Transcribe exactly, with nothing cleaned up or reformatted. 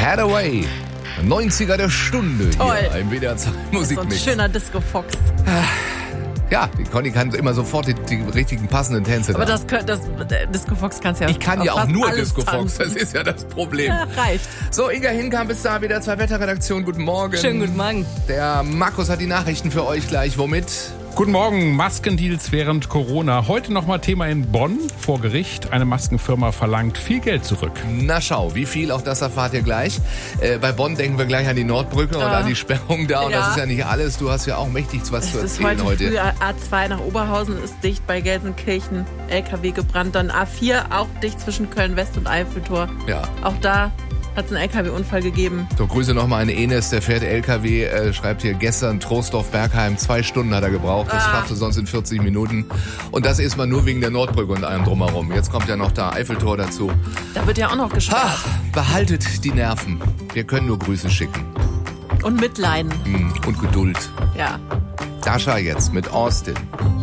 Hathaway. neunziger der Stunde Toll. hier im W D R zwei Musikmix. So ein schöner Disco-Fox. Ja, die Conny kann immer sofort die, die richtigen passenden Tänze. Aber da. das, das, das Disco-Fox kannst ja Ich kann ja auch fast nur alles Disco-Fox, tanzen. das ist ja das Problem. Ja, reicht. So, Inga Hinkamp ist da, W D R zwei Wetterredaktion. Guten Morgen. Schönen guten Morgen. Der Markus hat die Nachrichten für euch gleich. Womit? Guten Morgen, Maskendeals während Corona. Heute nochmal Thema in Bonn vor Gericht. Eine Maskenfirma verlangt viel Geld zurück. Na schau, wie viel, auch das erfahrt ihr gleich. Äh, bei Bonn denken wir gleich an die Nordbrücke und Ja. an die Sperrung da. Und Ja. das ist ja nicht alles. Du hast ja auch mächtig was Es zu ist erzählen heute, heute. früh A zwei nach Oberhausen ist dicht, bei Gelsenkirchen L K W gebrannt. Dann A vier auch dicht zwischen Köln-West und Eiffeltor. Ja. Auch da hat es einen L K W-Unfall gegeben. So, Grüße nochmal an Enes, der fährt L K W, äh, schreibt hier gestern Troisdorf-Bergheim, zwei Stunden hat er gebraucht, das Ah. schaffst du sonst in vierzig Minuten. Und das ist mal nur wegen der Nordbrücke und allem drumherum. Jetzt kommt ja noch da Eiffeltor dazu. Da wird ja auch noch gespart. Ach, behaltet die Nerven. Wir können nur Grüße schicken. Und mitleiden. Hm, Und Geduld. Ja. Dasha jetzt mit Austin.